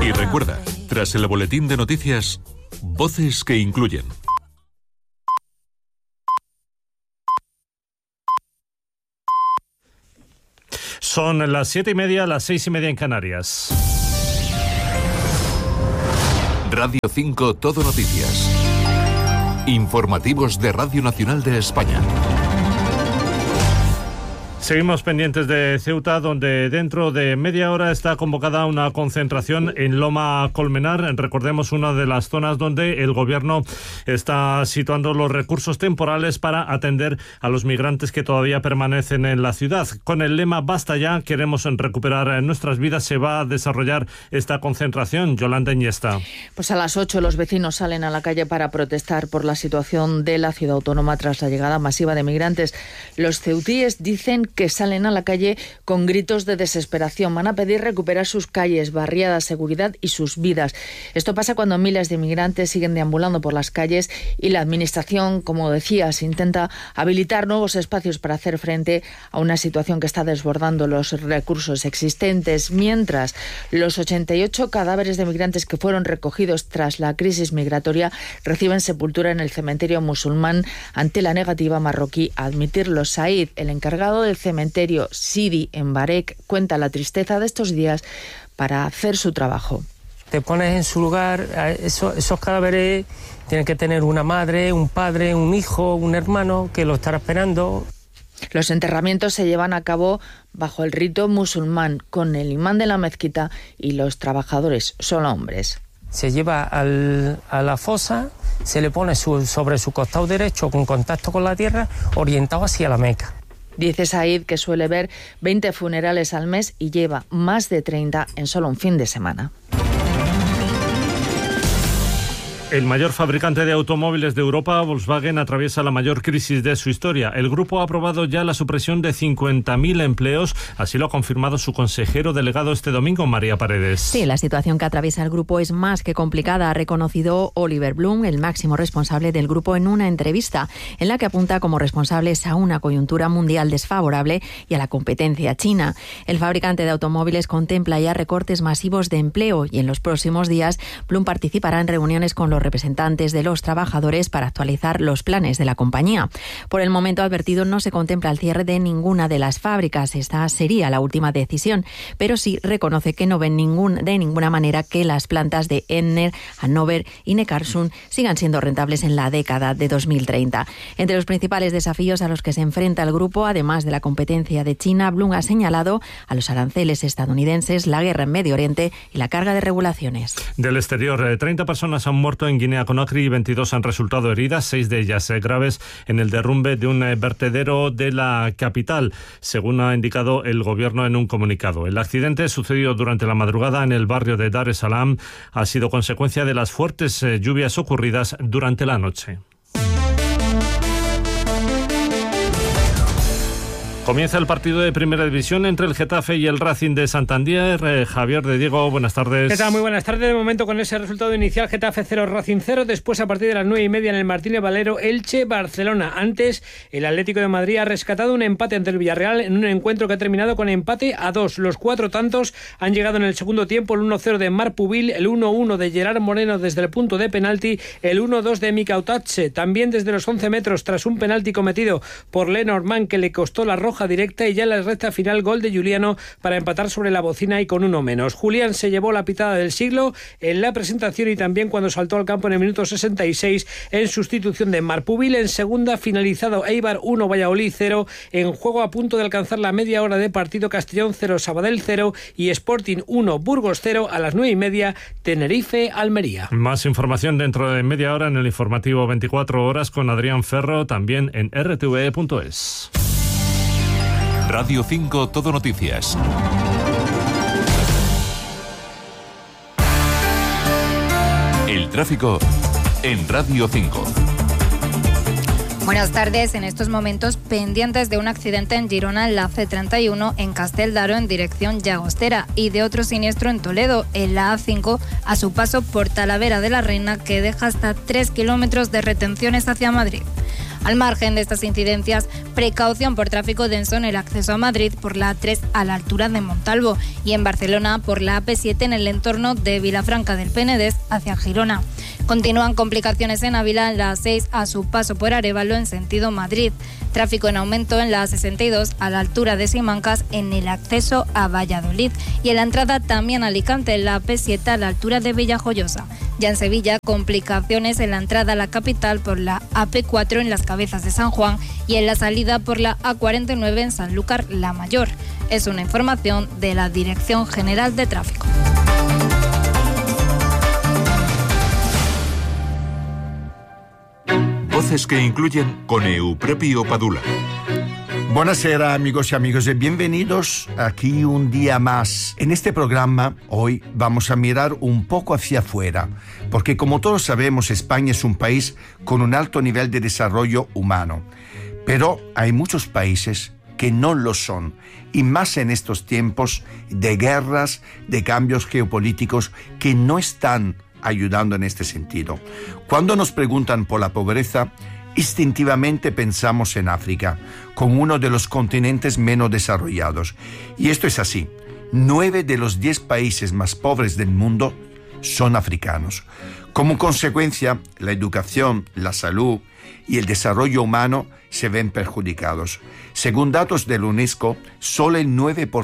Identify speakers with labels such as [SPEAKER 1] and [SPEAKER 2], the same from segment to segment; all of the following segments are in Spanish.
[SPEAKER 1] Y recuerda, tras el boletín de noticias, voces que incluyen.
[SPEAKER 2] Son las 7:30, las 6:30 en Canarias.
[SPEAKER 1] Radio 5 Todo Noticias. Informativos de Radio Nacional de España.
[SPEAKER 2] Seguimos pendientes de Ceuta, donde dentro de media hora está convocada una concentración en Loma Colmenar. Recordemos, una de las zonas donde el gobierno está situando los recursos temporales para atender a los migrantes que todavía permanecen en la ciudad. Con el lema "Basta ya, queremos recuperar nuestras vidas", se va a desarrollar esta concentración. Yolanda Iniesta.
[SPEAKER 3] Pues a las 8 los vecinos salen a la calle para protestar por la situación de la ciudad autónoma tras la llegada masiva de migrantes. Los ceutíes dicen que salen a la calle con gritos de desesperación. Van a pedir recuperar sus calles, barriadas, seguridad y sus vidas. Esto pasa cuando miles de migrantes siguen deambulando por las calles y la administración, como decías, intenta habilitar nuevos espacios para hacer frente a una situación que está desbordando los recursos existentes. Mientras, los 88 cadáveres de migrantes que fueron recogidos tras la crisis migratoria reciben sepultura en el cementerio musulmán ante la negativa marroquí a admitirlos. Said, el encargado del cementerio Sidi en Barek, cuenta la tristeza de estos días para hacer su trabajo.
[SPEAKER 4] Te pones en su lugar, esos cadáveres tienen que tener una madre, un padre, un hijo, un hermano que lo estará esperando.
[SPEAKER 3] Los enterramientos se llevan a cabo bajo el rito musulmán, con el imán de la mezquita y los trabajadores, solo hombres.
[SPEAKER 4] Se lleva a la fosa, se le pone sobre su costado derecho con contacto con la tierra, orientado hacia la Meca.
[SPEAKER 3] Dice Said que suele ver 20 funerales al mes y lleva más de 30 en solo un fin de semana.
[SPEAKER 2] El mayor fabricante de automóviles de Europa, Volkswagen, atraviesa la mayor crisis de su historia. El grupo ha aprobado ya la supresión de 50.000 empleos, así lo ha confirmado su consejero delegado este domingo, María Paredes.
[SPEAKER 5] Sí, la situación que atraviesa el grupo es más que complicada, ha reconocido Oliver Blume, el máximo responsable del grupo, en una entrevista en la que apunta como responsables a una coyuntura mundial desfavorable y a la competencia china. El fabricante de automóviles contempla ya recortes masivos de empleo y en los próximos días Blume participará en reuniones con los representantes de los trabajadores para actualizar los planes de la compañía. Por el momento, ha advertido, no se contempla el cierre de ninguna de las fábricas. Esta sería la última decisión, pero sí reconoce que no ven de ninguna manera que las plantas de Enner, Hannover y Neckarsulm sigan siendo rentables en la década de 2030. Entre los principales desafíos a los que se enfrenta el grupo, además de la competencia de China, Blume ha señalado a los aranceles estadounidenses, la guerra en Medio Oriente y la carga de regulaciones.
[SPEAKER 2] Del exterior, 30 personas han muerto en Guinea-Conakry y 22 han resultado heridas, 6 de ellas graves, en el derrumbe de un vertedero de la capital, según ha indicado el gobierno en un comunicado. El accidente sucedió durante la madrugada en el barrio de Dar es Salaam. Ha sido consecuencia de las fuertes lluvias ocurridas durante la noche. Comienza el partido de Primera División entre el Getafe y el Racing de Santander. Javier de Diego, buenas tardes.
[SPEAKER 6] ¿Qué tal? Muy buenas tardes. De momento, con ese resultado inicial, Getafe 0, Racing 0. Después, a partir de las 9:30 en el Martínez Valero, Elche, Barcelona. Antes, el Atlético de Madrid ha rescatado un empate ante el Villarreal en un encuentro que ha terminado con empate a 2. Los 4 tantos han llegado en el segundo tiempo: el 1-0 de Marc Pubil, el 1-1 de Gerard Moreno desde el punto de penalti, el 1-2 de Mika Otache, también desde los 11 metros, tras un penalti cometido por Lenormand que le costó la roja directa, y ya en la recta final gol de Juliano para empatar sobre la bocina y con uno menos. Julián se llevó la pitada del siglo en la presentación y también cuando saltó al campo en el minuto 66 en sustitución de Marc Pubil. En segunda, finalizado Eibar 1, Valladolid 0, en juego a punto de alcanzar la media hora de partido, Castellón 0, Sabadell 0 y Sporting 1, Burgos 0. A las 9:30, Tenerife, Almería.
[SPEAKER 2] Más información dentro de media hora en el informativo 24 horas con Adrián Ferro, también en rtve.es.
[SPEAKER 1] Radio 5 Todo Noticias. El tráfico en Radio 5.
[SPEAKER 7] Buenas tardes. En estos momentos pendientes de un accidente en Girona en la C31 en Casteldaro en dirección Llagostera y de otro siniestro en Toledo en la A5 a su paso por Talavera de la Reina, que deja hasta 3 kilómetros de retenciones hacia Madrid. Al margen de estas incidencias, precaución por tráfico denso en el acceso a Madrid por la A3 a la altura de Montalvo y en Barcelona por la AP7 en el entorno de Vilafranca del Penedès hacia Girona. Continúan complicaciones en Ávila en la A6 a su paso por Arévalo en sentido Madrid. Tráfico en aumento en la A62 a la altura de Simancas en el acceso a Valladolid y en la entrada también a Alicante en la AP7 a la altura de Villajoyosa. Ya en Sevilla, complicaciones en la entrada a la capital por la AP4 en las Cabezas de San Juan y en la salida por la A49 en Sanlúcar la Mayor. Es una información de la Dirección General de Tráfico.
[SPEAKER 1] Voces que incluyen con Euprepio Padula.
[SPEAKER 8] Buonasera amigos y amigas, bienvenidos aquí un día más. En este programa hoy vamos a mirar un poco hacia afuera, porque como todos sabemos España es un país con un alto nivel de desarrollo humano, pero hay muchos países que no lo son, y más en estos tiempos de guerras, de cambios geopolíticos que no están ayudando en este sentido. Cuando nos preguntan por la pobreza, instintivamente pensamos en África, como uno de los continentes menos desarrollados. Y esto es así. 9 de los 10 países más pobres del mundo son africanos. Como consecuencia, la educación, la salud y el desarrollo humano se ven perjudicados. Según datos de la UNESCO, solo el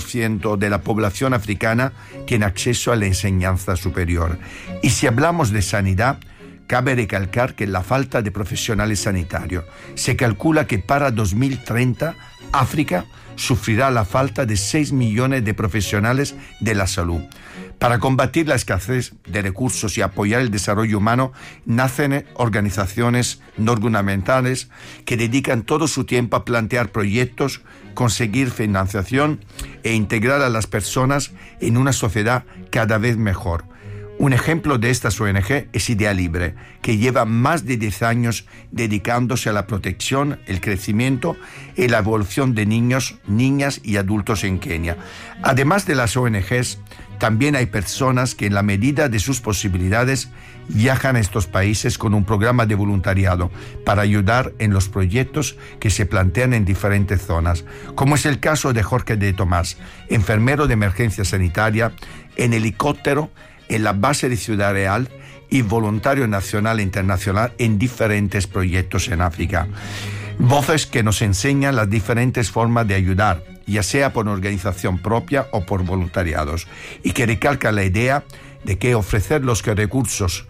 [SPEAKER 8] 9% de la población africana tiene acceso a la enseñanza superior. Y si hablamos de sanidad, cabe recalcar que la falta de profesionales sanitarios. Se calcula que para 2030 África sufrirá la falta de 6 millones de profesionales de la salud. Para combatir la escasez de recursos y apoyar el desarrollo humano, nacen organizaciones no gubernamentales que dedican todo su tiempo a plantear proyectos, conseguir financiación e integrar a las personas en una sociedad cada vez mejor. Un ejemplo de estas ONG es Idea Libre, que lleva más de 10 años dedicándose a la protección, el crecimiento y la evolución de niños, niñas y adultos en Kenia. Además de las ONGs, también hay personas que en la medida de sus posibilidades viajan a estos países con un programa de voluntariado para ayudar en los proyectos que se plantean en diferentes zonas, como es el caso de Jorge de Tomás, enfermero de emergencia sanitaria, en helicóptero, en la base de Ciudad Real y voluntario nacional e internacional en diferentes proyectos en África. Voces que nos enseñan las diferentes formas de ayudar, ya sea por organización propia o por voluntariados, y que recalca la idea de que ofrecer los recursos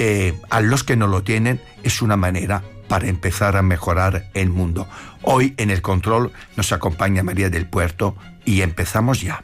[SPEAKER 8] a los que no lo tienen es una manera para empezar a mejorar el mundo. Hoy en el control nos acompaña María del Puerto y empezamos ya.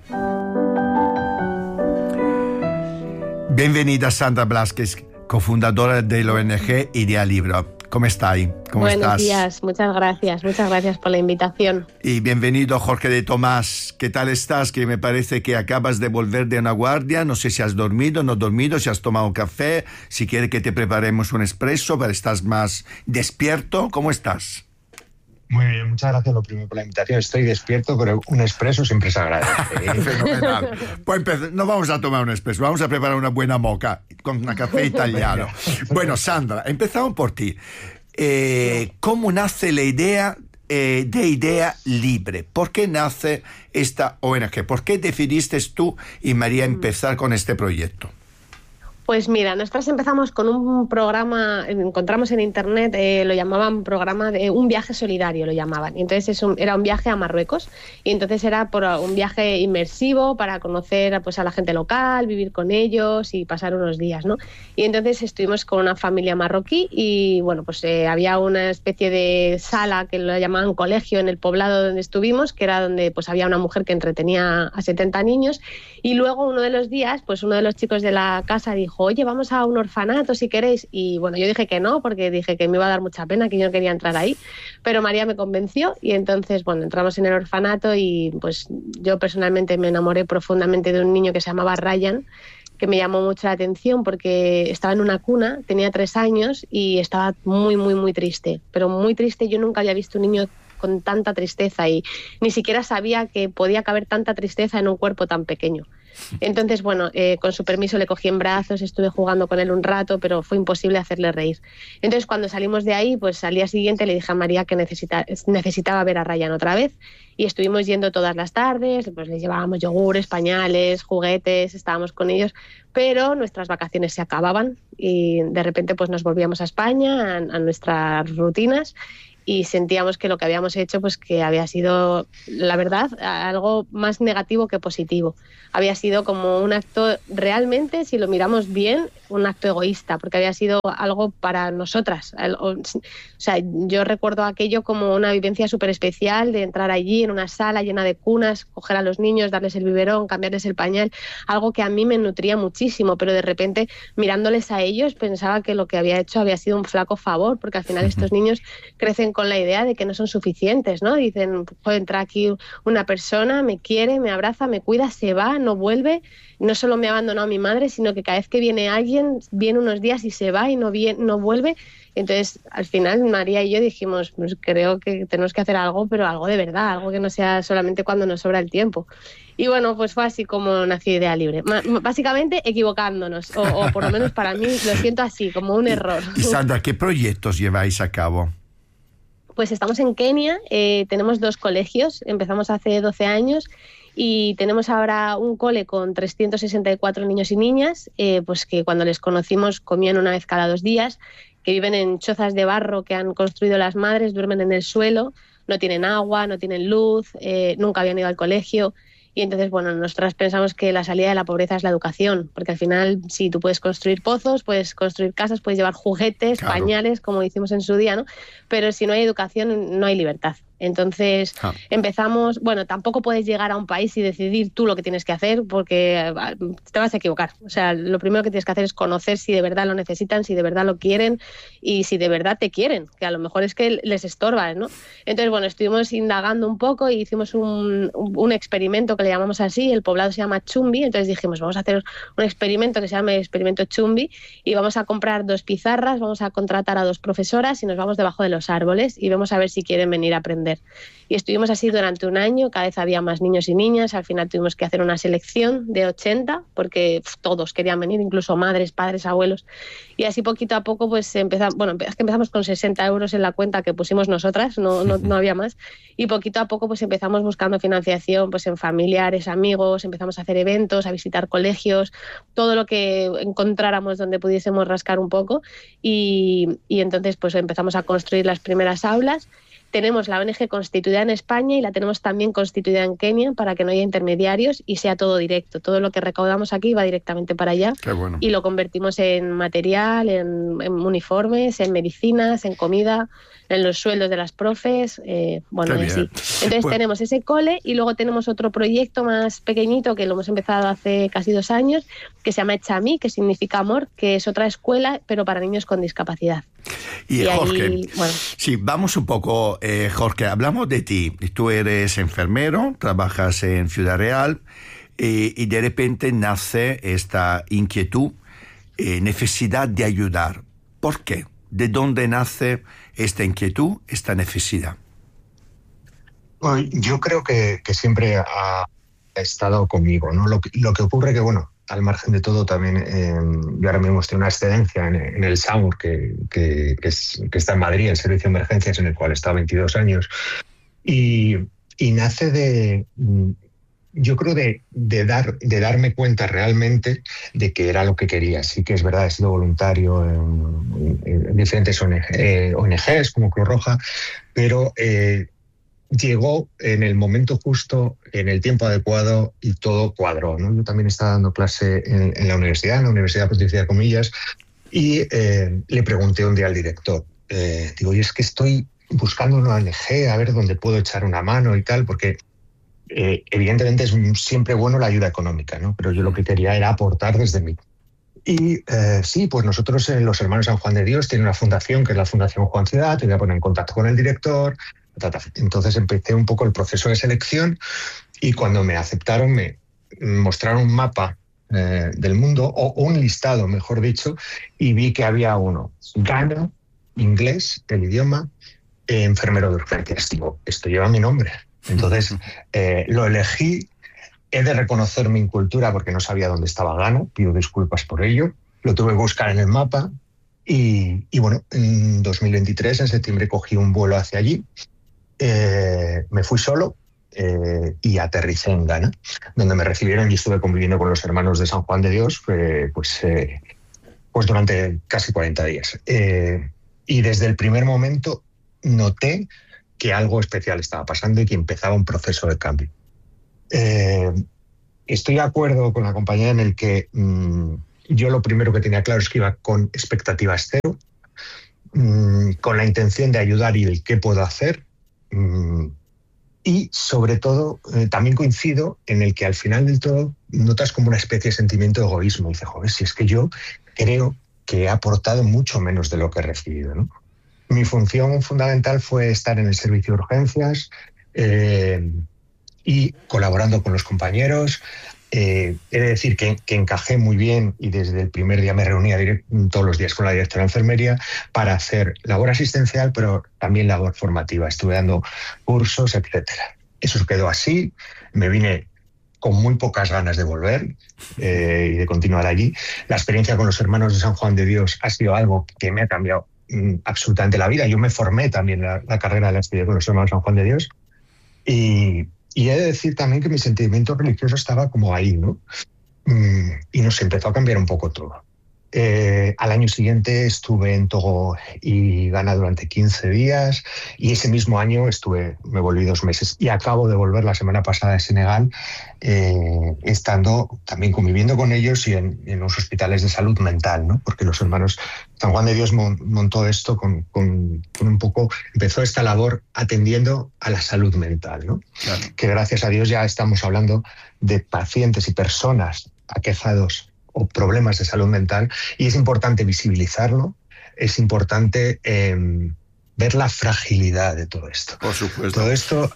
[SPEAKER 8] Bienvenida Sandra Blasquez, cofundadora de la ONG Idea Libre. ¿Cómo estáis? ¿Cómo estás?
[SPEAKER 9] Buenos días, muchas gracias por la invitación.
[SPEAKER 8] Y bienvenido Jorge de Tomás. ¿Qué tal estás? Que me parece que acabas de volver de una guardia. No sé si has dormido, no dormido, si has tomado café, si quieres que te preparemos un expreso para estar más despierto. ¿Cómo estás?
[SPEAKER 10] Muy bien, muchas gracias lo primero por la invitación. Estoy despierto, pero un expreso siempre se agradece.
[SPEAKER 8] Fenomenal. Pues no vamos a tomar un expreso, vamos a preparar una buena moca con un café italiano. Bueno, Sandra, empezamos por ti. ¿Cómo nace la idea de Idea Libre? ¿Por qué nace esta ONG? ¿Por qué decidiste tú y María empezar con este proyecto?
[SPEAKER 9] Pues mira, nosotros empezamos con un programa, encontramos en internet, lo llamaban programa de un viaje solidario, lo llamaban. Y entonces era un viaje a Marruecos, y entonces era por un viaje inmersivo para conocer pues, a la gente local, vivir con ellos y pasar unos días, ¿no? Y entonces estuvimos con una familia marroquí y bueno, pues había una especie de sala que lo llamaban colegio en el poblado donde estuvimos, que era donde pues había una mujer que entretenía a 70 niños, y luego uno de los días, pues uno de los chicos de la casa dijo: oye, vamos a un orfanato si queréis. Y bueno, yo dije que no, porque dije que me iba a dar mucha pena, que yo no quería entrar ahí, pero María me convenció y entonces, bueno, entramos en el orfanato y pues yo personalmente me enamoré profundamente de un niño que se llamaba Ryan, que me llamó mucho la atención porque estaba en una cuna, tenía 3 años y estaba muy, muy, muy triste, pero muy triste. Yo nunca había visto un niño con tanta tristeza y ni siquiera sabía que podía caber tanta tristeza en un cuerpo tan pequeño. Entonces, bueno, con su permiso le cogí en brazos, estuve jugando con él un rato, pero fue imposible hacerle reír. Entonces, cuando salimos de ahí, pues al día siguiente le dije a María que necesitaba ver a Ryan otra vez, y estuvimos yendo todas las tardes, pues les llevábamos yogures, pañales, juguetes, estábamos con ellos, pero nuestras vacaciones se acababan y de repente pues nos volvíamos a España, a nuestras rutinas, y sentíamos que lo que habíamos hecho pues que había sido, la verdad, algo más negativo que positivo. Había sido como un acto, realmente, si lo miramos bien, un acto egoísta, porque había sido algo para nosotras. O sea, yo recuerdo aquello como una vivencia súper especial de entrar allí en una sala llena de cunas, coger a los niños, darles el biberón, cambiarles el pañal, algo que a mí me nutría muchísimo, pero de repente mirándoles a ellos pensaba que lo que había hecho había sido un flaco favor, porque al final estos niños crecen con la idea de que no son suficientes, ¿no? Dicen, puede entrar aquí una persona, me quiere, me abraza, me cuida, se va, no vuelve, no solo me ha abandonado mi madre, sino que cada vez que viene alguien, viene unos días y se va y no vuelve. Entonces, al final, María y yo dijimos, pues creo que tenemos que hacer algo, pero algo de verdad, algo que no sea solamente cuando nos sobra el tiempo. Y bueno, pues fue así como nació Idea Libre. Básicamente equivocándonos, o por lo menos para mí lo siento así, como un error.
[SPEAKER 8] Y Sandra, ¿qué proyectos lleváis a cabo?
[SPEAKER 9] Pues estamos en Kenia, tenemos 2 colegios, empezamos hace 12 años y tenemos ahora un cole con 364 niños y niñas, pues que cuando les conocimos comían una vez cada 2 días, que viven en chozas de barro que han construido las madres, duermen en el suelo, no tienen agua, no tienen luz, nunca habían ido al colegio. Y entonces, bueno, nosotras pensamos que la salida de la pobreza es la educación, porque al final, sí, tú puedes construir pozos, puedes construir casas, puedes llevar juguetes, claro, pañales, como hicimos en su día, ¿no? Pero si no hay educación, no hay libertad. Entonces empezamos, bueno, tampoco puedes llegar a un país y decidir tú lo que tienes que hacer porque te vas a equivocar. O sea, lo primero que tienes que hacer es conocer si de verdad lo necesitan, si de verdad lo quieren y si de verdad te quieren, que a lo mejor es que les estorba, ¿no? Entonces, bueno, estuvimos indagando un poco y hicimos un experimento que le llamamos así, el poblado se llama Chumbi, entonces dijimos, vamos a hacer un experimento que se llama Experimento Chumbi y vamos a comprar 2 pizarras, vamos a contratar a 2 profesoras y nos vamos debajo de los árboles y vamos a ver si quieren venir a aprender. Y estuvimos así durante un año, cada vez había más niños y niñas, al final tuvimos que hacer una selección de 80 porque todos querían venir, incluso madres, padres, abuelos, y así poquito a poco pues empezamos con 60 euros en la cuenta que pusimos nosotras, no había más, y poquito a poco pues empezamos buscando financiación pues en familiares, amigos, empezamos a hacer eventos, a visitar colegios, todo lo que encontráramos donde pudiésemos rascar un poco y entonces pues empezamos a construir las primeras aulas. Tenemos la ONG constituida en España y la tenemos también constituida en Kenia para que no haya intermediarios y sea todo directo. Todo lo que recaudamos aquí va directamente para allá. Qué bueno. Y lo convertimos en material, en uniformes, en medicinas, en comida, en los sueldos de las profes, bueno, y así. Entonces tenemos ese cole y luego tenemos otro proyecto más pequeñito que lo hemos empezado hace casi 2 años, que se llama Echami, que significa amor, que es otra escuela, pero para niños con discapacidad.
[SPEAKER 8] Y Jorge, ahí, bueno. Sí, vamos un poco, Jorge, hablamos de ti. Tú eres enfermero, trabajas en Ciudad Real y de repente nace esta inquietud, necesidad de ayudar. ¿Por qué? ¿De dónde nace esta inquietud, esta necesidad?
[SPEAKER 10] Bueno, yo creo que siempre ha estado conmigo, ¿no? Lo que ocurre que, bueno, al margen de todo, también yo ahora mismo estoy en una excedencia en el SAMUR, que está en Madrid, el Servicio de Emergencias, en el cual he estado 22 años. Y nace de, yo creo, de darme cuenta realmente de que era lo que quería. Sí que es verdad, he sido voluntario en diferentes ONGs, como Cruz Roja, pero llegó en el momento justo, en el tiempo adecuado y todo cuadró, ¿no? Yo también estaba dando clase en la Universidad Pontificia de Comillas, y le pregunté un día al director, digo, y es que estoy buscando una ONG, a ver dónde puedo echar una mano y tal, porque evidentemente es siempre bueno la ayuda económica, ¿no? Pero yo lo que quería era aportar desde mí. Y sí, pues nosotros los Hermanos San Juan de Dios tienen una fundación, que es la Fundación Juan Ciudad, te voy a poner en contacto con el director. Entonces empecé un poco el proceso de selección y cuando me aceptaron me mostraron un mapa del mundo, o un listado, mejor dicho, y vi que había uno, Ghana, inglés, el idioma, enfermero de urgencias. Digo, esto lleva mi nombre. Entonces lo elegí He de reconocer mi incultura porque no sabía dónde estaba Ghana, pido disculpas por ello. Lo tuve que buscar en el mapa y bueno, en 2023, en septiembre, cogí un vuelo hacia allí. Me fui solo y aterricé en Ghana, donde me recibieron y estuve conviviendo con los hermanos de San Juan de Dios pues durante casi 40 días. Y desde el primer momento noté que algo especial estaba pasando y que empezaba un proceso de cambio. Estoy de acuerdo con la compañía en el que yo lo primero que tenía claro es que iba con expectativas cero, con la intención de ayudar y el qué puedo hacer. Y sobre todo también coincido en el que al final del todo notas como una especie de sentimiento de egoísmo. Y dices, joder, si es que yo creo que he aportado mucho menos de lo que he recibido, ¿no? Mi función fundamental fue estar en el servicio de urgencias y colaborando con los compañeros. He de decir que encajé muy bien y desde el primer día me reunía todos los días con la directora de enfermería para hacer labor asistencial, pero también labor formativa. Estuve dando cursos, etcétera. Eso quedó así. Me vine con muy pocas ganas de volver y de continuar allí. La experiencia con los hermanos de San Juan de Dios ha sido algo que me ha cambiado absolutamente la vida. Yo me formé también la carrera de la estudié con los hermanos de San Juan de Dios y he de decir también que mi sentimiento religioso estaba como ahí, ¿no? Y nos empezó a cambiar un poco todo. Al año siguiente estuve en Togo y Ghana durante 15 días y ese mismo año me volví 2 meses y acabo de volver la semana pasada de Senegal, estando también conviviendo con ellos y en unos hospitales de salud mental, ¿no? Porque los hermanos San Juan de Dios montó esto con un poco, empezó esta labor atendiendo a la salud mental, ¿no? Claro. Que gracias a Dios ya estamos hablando de pacientes y personas aquejados o problemas de salud mental y es importante visibilizarlo, es importante ver la fragilidad de todo esto.
[SPEAKER 8] Por supuesto.
[SPEAKER 10] Todo esto...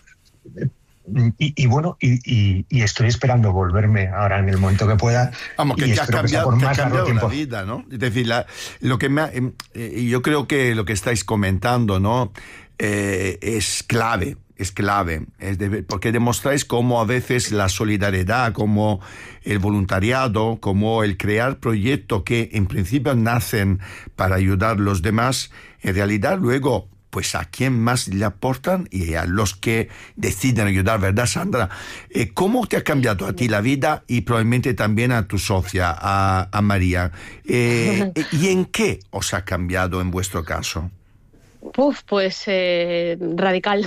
[SPEAKER 10] Y estoy esperando volverme ahora en el momento que pueda.
[SPEAKER 8] Vamos, que te ha cambiado la vida, ¿no? Es decir, yo creo que lo que estáis comentando, ¿no? Es clave. Porque demostráis cómo a veces la solidaridad, como el voluntariado, como el crear proyectos que en principio nacen para ayudar a los demás, en realidad luego pues a quién más le aportan y a los que deciden ayudar, ¿verdad, Sandra? ¿Cómo te ha cambiado a ti la vida y probablemente también a tu socia, a María? ¿Y en qué os ha cambiado en vuestro caso?
[SPEAKER 9] Pues radical.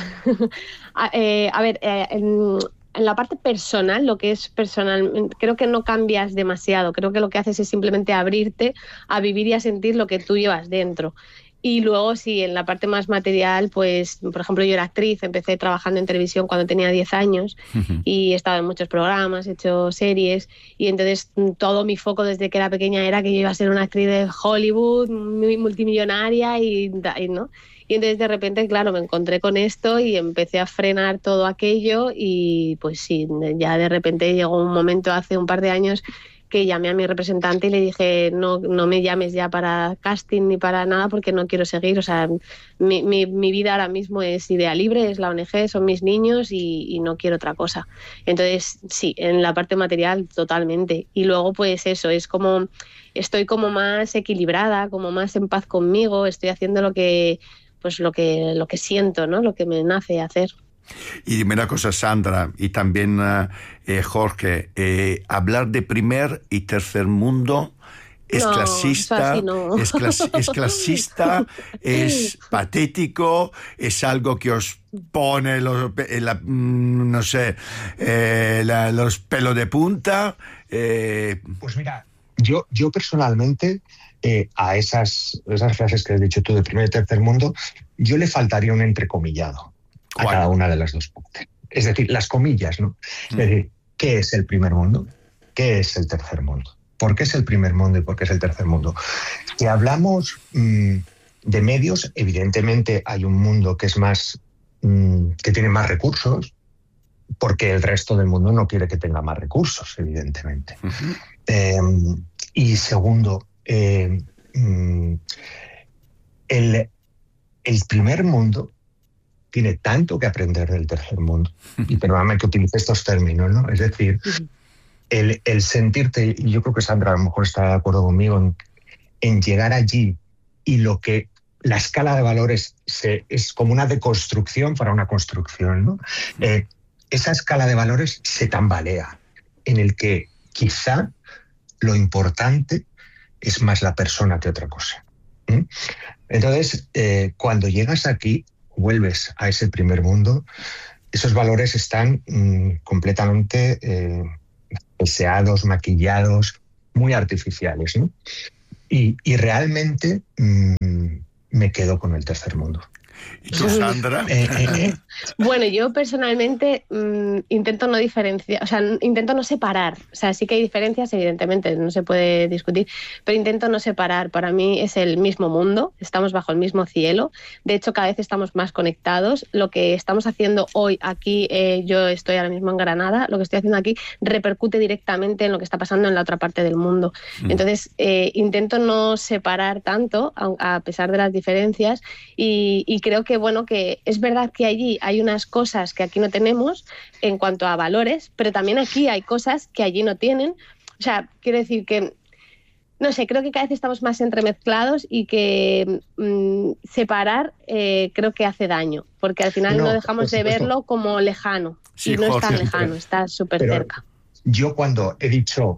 [SPEAKER 9] En la parte personal, lo que es personal, creo que no cambias demasiado. Creo que lo que haces es simplemente abrirte a vivir y a sentir lo que tú llevas dentro. Y luego, sí, en la parte más material, pues, por ejemplo, yo era actriz, empecé trabajando en televisión cuando tenía 10 años y he estado en muchos programas, he hecho series y entonces todo mi foco desde que era pequeña era que yo iba a ser una actriz de Hollywood, muy multimillonaria ¿no? Y entonces de repente, claro, me encontré con esto y empecé a frenar todo aquello y pues sí, ya de repente llegó un momento hace un par de años que llamé a mi representante y le dije no me llames ya para casting ni para nada porque no quiero seguir, o sea, mi vida ahora mismo es Idea Libre, es la ONG, son mis niños y no quiero otra cosa. Entonces sí, en la parte material totalmente y luego pues eso, es como estoy como más equilibrada, como más en paz conmigo, estoy haciendo lo que siento, ¿no? Lo que me nace hacer.
[SPEAKER 8] Y dime una cosa, Sandra, y también Jorge, hablar de primer y tercer mundo es clasista, no. es clasista, es patético, es algo que os pone los pelos de punta.
[SPEAKER 10] Pues mira, yo personalmente a esas frases que has dicho tú de primer y tercer mundo, yo le faltaría un entrecomillado a cada una de las dos partes. Es decir, las comillas, ¿no? Es decir, ¿qué es el primer mundo? ¿Qué es el tercer mundo? ¿Por qué es el primer mundo y por qué es el tercer mundo? Si hablamos de medios, evidentemente hay un mundo que es más, que tiene más recursos, porque el resto del mundo no quiere que tenga más recursos, evidentemente. Y segundo, el primer mundo tiene tanto que aprender del tercer mundo. Y perdóname que utilice estos términos, ¿no? Es decir, el sentirte, y yo creo que Sandra a lo mejor está de acuerdo conmigo, en llegar allí y la escala de valores es como una deconstrucción para una construcción, ¿no? Esa escala de valores se tambalea, en el que quizá lo importante es más la persona que otra cosa. Entonces, cuando llegas aquí, vuelves a ese primer mundo, esos valores están completamente deseados, maquillados, muy artificiales, ¿no? Y realmente me quedo con el tercer mundo.
[SPEAKER 8] ¿Y tú, Sandra?
[SPEAKER 9] Bueno, yo personalmente intento no diferenciar, o sea, intento no separar. O sea, sí que hay diferencias, evidentemente, no se puede discutir, pero intento no separar. Para mí es el mismo mundo, estamos bajo el mismo cielo. De hecho, cada vez estamos más conectados. Lo que estamos haciendo hoy aquí, yo estoy ahora mismo en Granada, lo que estoy haciendo aquí repercute directamente en lo que está pasando en la otra parte del mundo. Entonces, intento no separar tanto, a pesar de las diferencias, y creo que, bueno, que es verdad que allí hay unas cosas que aquí no tenemos en cuanto a valores, pero también aquí hay cosas que allí no tienen. O sea, quiero decir que, no sé, creo que cada vez estamos más entremezclados y que separar creo que hace daño, porque al final no dejamos de verlo como lejano. Sí, y no Jorge, es tan lejano, está súper cerca.
[SPEAKER 10] Yo cuando he dicho,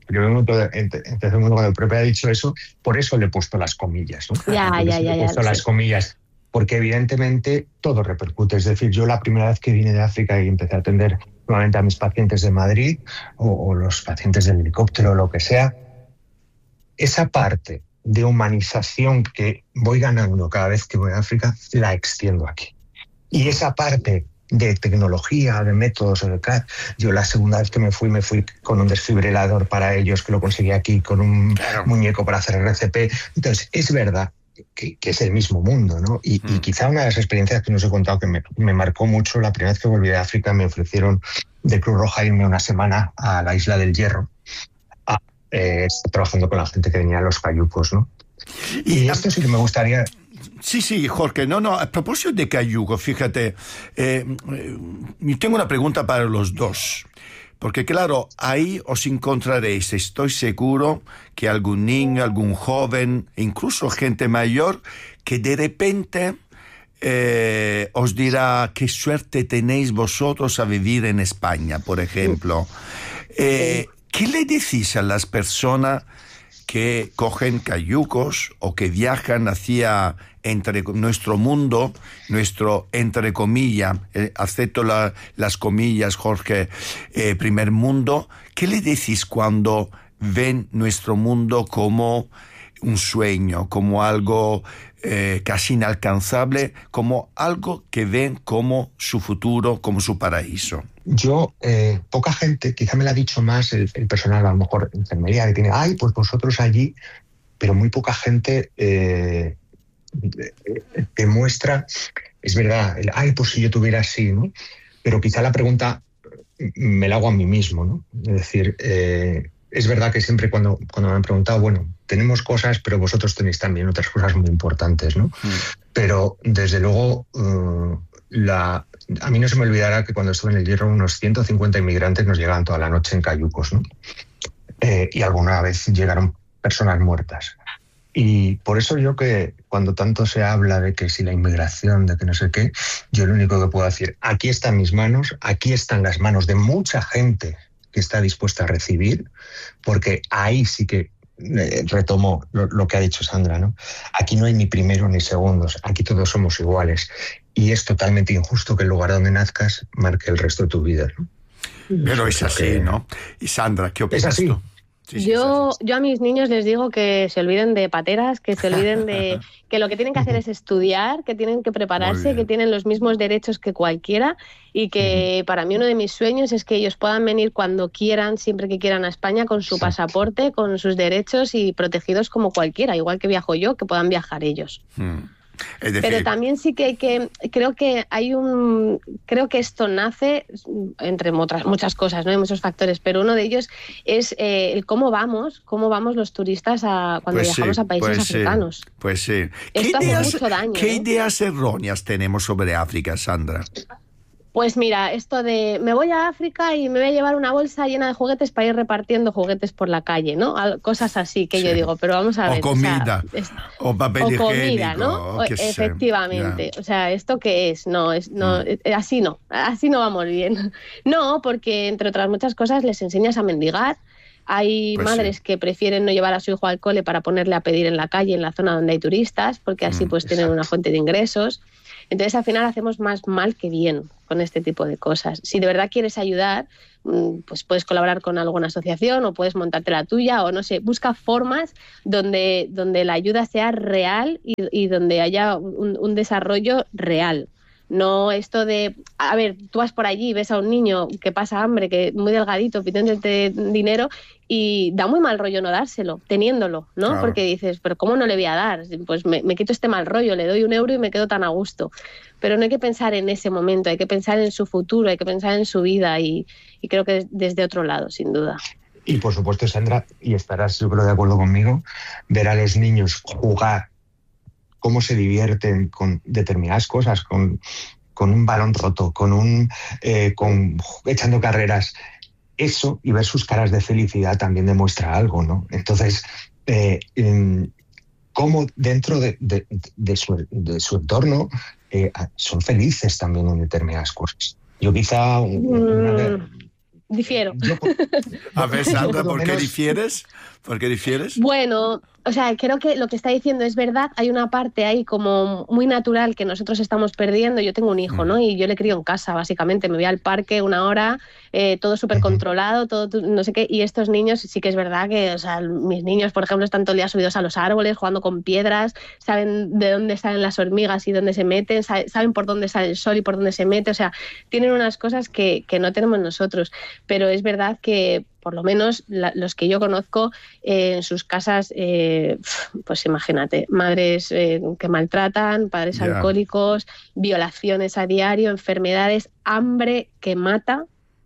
[SPEAKER 10] tercer mundo, cuando el propio ha dicho eso, por eso le he puesto las comillas, ¿no? Le he puesto las comillas, porque evidentemente todo repercute. Es decir, yo la primera vez que vine de África y empecé a atender nuevamente a mis pacientes de Madrid o los pacientes del helicóptero o lo que sea, esa parte de humanización que voy ganando cada vez que voy a África, la extiendo aquí. Y esa parte de tecnología, de métodos, de CAD. Yo la segunda vez que me fui con un desfibrilador para ellos, que lo conseguí aquí, con un muñeco para hacer RCP. Entonces, es verdad que es el mismo mundo, ¿no? Y quizá una de las experiencias que no os he contado que me marcó mucho, la primera vez que volví de África me ofrecieron de Cruz Roja irme una semana a la Isla del Hierro, trabajando con la gente que venía a los cayucos, ¿no? Y esto sí que me gustaría...
[SPEAKER 8] Sí, Jorge. No, a propósito de cayuco, fíjate, tengo una pregunta para los dos. Porque claro, ahí os encontraréis, estoy seguro, que algún niño, algún joven, incluso gente mayor, que de repente os dirá qué suerte tenéis vosotros a vivir en España, por ejemplo. ¿Qué le decís a las personas que cogen cayucos o que viajan hacia nuestro mundo, nuestro, entre comillas, acepto las comillas, Jorge, primer mundo? ¿Qué le decís cuando ven nuestro mundo como un sueño, como algo casi inalcanzable, como algo que ven como su futuro, como su paraíso?
[SPEAKER 10] Yo, poca gente, quizá me lo ha dicho más el personal, a lo mejor enfermería, que tiene, pues vosotros allí, pero muy poca gente demuestra, es verdad, pues si yo tuviera así, ¿no? Pero quizá la pregunta me la hago a mí mismo, ¿no? Es decir, es verdad que siempre cuando me han preguntado, bueno, tenemos cosas, pero vosotros tenéis también otras cosas muy importantes, ¿no? Pero desde luego, a mí no se me olvidará que cuando estuve en el Hierro unos 150 inmigrantes nos llegaban toda la noche en cayucos, ¿no? Y alguna vez llegaron personas muertas. Y por eso yo que cuando tanto se habla de que si la inmigración, de que no sé qué, yo lo único que puedo decir, aquí están mis manos, aquí están las manos de mucha gente que está dispuesta a recibir, porque ahí sí que retomo lo que ha dicho Sandra, ¿no? Aquí no hay ni primero ni segundos, aquí todos somos iguales. Y es totalmente injusto que el lugar donde nazcas marque el resto de tu vida, ¿no?
[SPEAKER 8] Pero es así, ¿no? Y Sandra, ¿qué opinas tú?
[SPEAKER 9] Sí, yo a mis niños les digo que se olviden de pateras, que se olviden de que lo que tienen que hacer es estudiar, que tienen que prepararse, que tienen los mismos derechos que cualquiera y que para mí uno de mis sueños es que ellos puedan venir cuando quieran, siempre que quieran a España con su pasaporte, con sus derechos y protegidos como cualquiera, igual que viajo yo, que puedan viajar ellos.
[SPEAKER 8] Es decir,
[SPEAKER 9] pero también sí que creo que esto nace entre otras muchas cosas, ¿no? Hay muchos factores, pero uno de ellos es el cómo vamos los turistas cuando viajamos a países africanos.
[SPEAKER 8] Pues sí.
[SPEAKER 9] Esto hace mucho daño.
[SPEAKER 8] ¿Qué ideas erróneas tenemos sobre África, Sandra?
[SPEAKER 9] Pues mira, esto de me voy a África y me voy a llevar una bolsa llena de juguetes para ir repartiendo juguetes por la calle, ¿no? Cosas así que yo digo, pero vamos a ver.
[SPEAKER 8] O comida, o papel higiénico. O comida,
[SPEAKER 9] ¿no? Efectivamente. O sea, ¿esto qué es? Así no vamos bien. No, porque entre otras muchas cosas les enseñas a mendigar. Hay madres que prefieren no llevar a su hijo al cole para ponerle a pedir en la calle, en la zona donde hay turistas, porque así pues tienen una fuente de ingresos. Entonces, al final hacemos más mal que bien con este tipo de cosas. Si de verdad quieres ayudar, pues puedes colaborar con alguna asociación o puedes montarte la tuya o no sé, busca formas donde la ayuda sea real y donde haya un desarrollo real. No esto de, a ver, tú vas por allí y ves a un niño que pasa hambre, que muy delgadito, pidiéndote dinero y da muy mal rollo no dárselo, teniéndolo, ¿no? Claro. Porque dices, pero ¿cómo no le voy a dar? Pues me quito este mal rollo, le doy €1 y me quedo tan a gusto. Pero no hay que pensar en ese momento, hay que pensar en su futuro, hay que pensar en su vida y creo que desde otro lado, sin duda.
[SPEAKER 10] Y por supuesto, Sandra, y estarás yo creo de acuerdo conmigo, ver a los niños jugar, cómo se divierten con determinadas cosas, con un balón roto, echando carreras. Eso, y ver sus caras de felicidad también demuestra algo, ¿no? Entonces, cómo dentro de su entorno son felices también en determinadas cosas. Yo quizá...
[SPEAKER 9] Difiero.
[SPEAKER 8] A ver, Sandra, ¿por qué difieres? ¿Por qué difieres?
[SPEAKER 9] Bueno, o sea, creo que lo que está diciendo es verdad. Hay una parte ahí como muy natural que nosotros estamos perdiendo. Yo tengo un hijo, ¿no? Y yo le crío en casa, básicamente. Me voy al parque 1 hora, todo súper controlado, todo no sé qué. Y estos niños, sí que es verdad que, o sea, mis niños, por ejemplo, están todo el día subidos a los árboles, jugando con piedras, saben de dónde salen las hormigas y dónde se meten, saben por dónde sale el sol y por dónde se mete. O sea, tienen unas cosas que no tenemos nosotros. Pero es verdad que, por lo menos los que yo conozco, en sus casas, pues imagínate, madres que maltratan, padres alcohólicos, violaciones a diario, enfermedades, hambre que mata.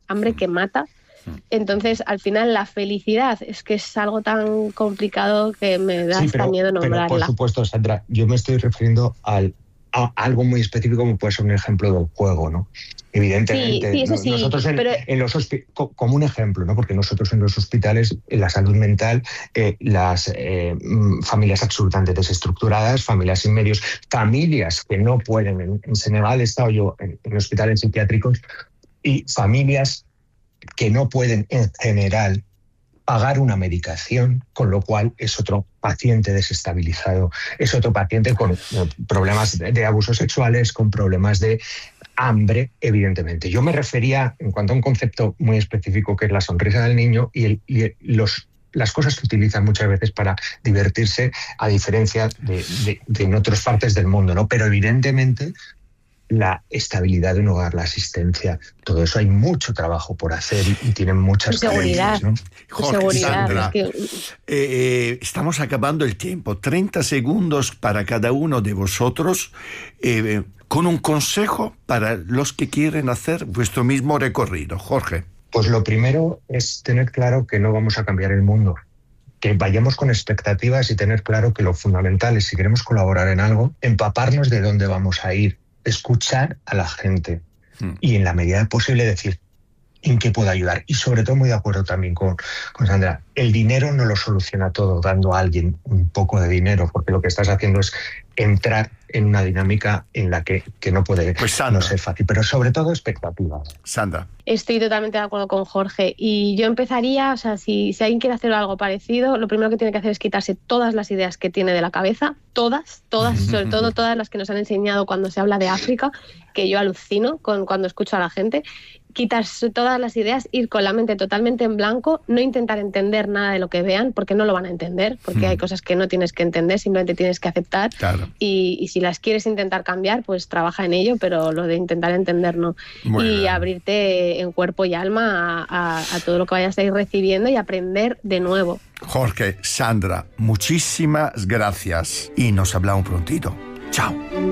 [SPEAKER 9] Entonces, al final, la felicidad es que es algo tan complicado que me da hasta miedo nombrarla.
[SPEAKER 10] Pero por supuesto, Sandra, yo me estoy refiriendo a algo muy específico como puede ser un ejemplo del juego, ¿no? Evidentemente,
[SPEAKER 9] sí, eso sí,
[SPEAKER 10] nosotros en los como un ejemplo, ¿no? Porque nosotros en los hospitales, en la salud mental, las familias absolutamente desestructuradas, familias sin medios, familias que no pueden, en Senegal he estado yo en hospitales psiquiátricos, y familias que no pueden en general pagar una medicación, con lo cual es otro paciente desestabilizado, es otro paciente con problemas de abusos sexuales, con problemas de hambre, evidentemente. Yo me refería en cuanto a un concepto muy específico que es la sonrisa del niño y las cosas que utilizan muchas veces para divertirse, a diferencia de en otras partes del mundo, ¿no? Pero evidentemente la estabilidad de un hogar, la asistencia, todo eso hay mucho trabajo por hacer y tienen muchas
[SPEAKER 9] carencias,
[SPEAKER 8] ¿no? Jorge, Sandra, estamos acabando el tiempo. 30 segundos para cada uno de vosotros, con un consejo para los que quieren hacer vuestro mismo recorrido. Jorge.
[SPEAKER 10] Pues lo primero es tener claro que no vamos a cambiar el mundo. Que vayamos con expectativas y tener claro que lo fundamental es, si queremos colaborar en algo, empaparnos de dónde vamos a ir, escuchar a la gente y en la medida del posible decir en qué puedo ayudar. Y sobre todo muy de acuerdo también con Sandra, el dinero no lo soluciona todo dando a alguien un poco de dinero, porque lo que estás haciendo es entrar en una dinámica en la que no puede no ser fácil, pero sobre todo expectativas.
[SPEAKER 8] Sandra.
[SPEAKER 9] Estoy totalmente de acuerdo con Jorge y yo empezaría, o sea, si alguien quiere hacer algo parecido, lo primero que tiene que hacer es quitarse todas las ideas que tiene de la cabeza, todas, sobre todo todas las que nos han enseñado cuando se habla de África, que yo alucino cuando escucho a la gente. Quitarse todas las ideas, ir con la mente totalmente en blanco, no intentar entender nada de lo que vean, porque no lo van a entender, porque hay cosas que no tienes que entender, simplemente tienes que aceptar. Claro. Y si las quieres intentar cambiar, pues trabaja en ello, pero lo de intentar entender no. Y abrirte en cuerpo y alma a todo lo que vayas a ir recibiendo y aprender de nuevo.
[SPEAKER 8] Jorge, Sandra, muchísimas gracias y nos hablamos prontito. Chao.